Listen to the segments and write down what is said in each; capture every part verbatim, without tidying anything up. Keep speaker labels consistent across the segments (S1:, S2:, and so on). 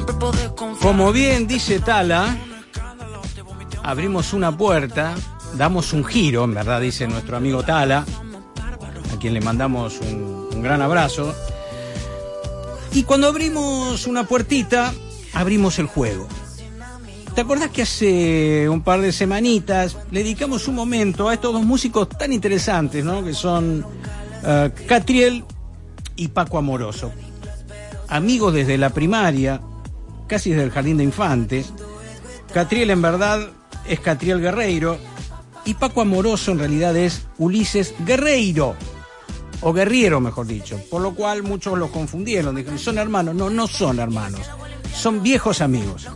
S1: Como bien dice Tala, abrimos una puerta, damos un giro, en verdad dice nuestro amigo Tala, a quien le mandamos un, un gran abrazo. Y cuando abrimos una puertita, abrimos el juego. ¿Te acordás que hace un par de semanitas le dedicamos un momento a estos dos músicos tan interesantes, ¿no? Que son uh, Catriel y Paco Amoroso, amigos desde la primaria, casi desde el jardín de infantes. Catriel en verdad es Catriel Guerreiro y Paco Amoroso en realidad es Ulises Guerreiro, o Guerriero mejor dicho, por lo cual muchos los confundieron, dijeron, ¿son hermanos? No, no son hermanos, son viejos amigos.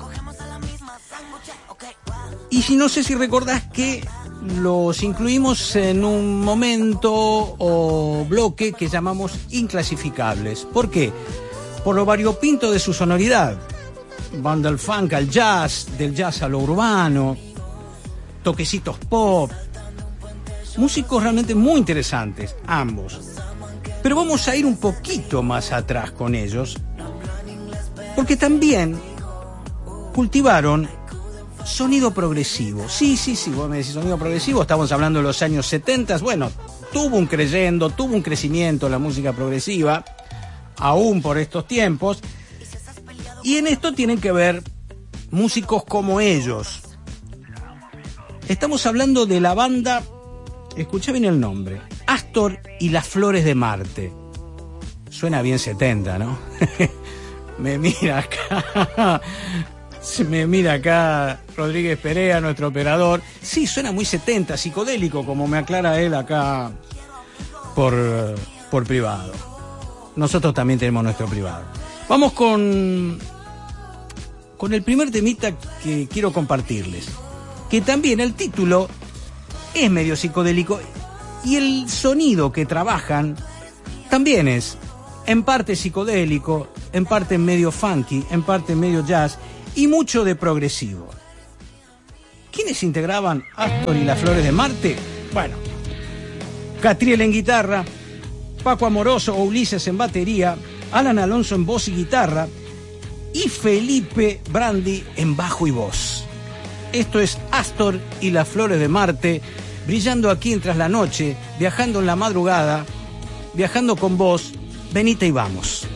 S1: Y si no sé si recordás que los incluimos en un momento o bloque que llamamos inclasificables. ¿Por qué? Por lo variopinto de su sonoridad. Van del funk al jazz, del jazz a lo urbano, toquecitos pop. Músicos realmente muy interesantes, ambos. Pero vamos a ir un poquito más atrás con ellos, porque también cultivaron sonido progresivo. Sí, sí, sí, vos me decís sonido progresivo, estamos hablando de los años setenta. Bueno, tuvo un creyendo, tuvo un crecimiento la música progresiva, aún por estos tiempos. Y en esto tienen que ver músicos como ellos. Estamos hablando de la banda, escuché bien el nombre, Astor y las Flores de Marte. Suena bien setenta, ¿no? Me mira acá... Se me mira acá Rodríguez Perea, nuestro operador. Sí, suena muy setenta, psicodélico, como me aclara él acá por, por privado. Nosotros también tenemos nuestro privado. Vamos con, con el primer temita que quiero compartirles, que también el título es medio psicodélico y el sonido que trabajan también es en parte psicodélico, en parte medio funky, en parte medio jazz y mucho de progresivo. ¿Quiénes integraban Astor y las Flores de Marte? Bueno, Catriel en guitarra, Paco Amoroso o Ulises en batería, Alan Alonso en voz y guitarra y Felipe Brandi en bajo y voz. Esto es Astor y las Flores de Marte, brillando aquí en Tras la Noche, viajando en la madrugada, viajando con vos, venite y vamos.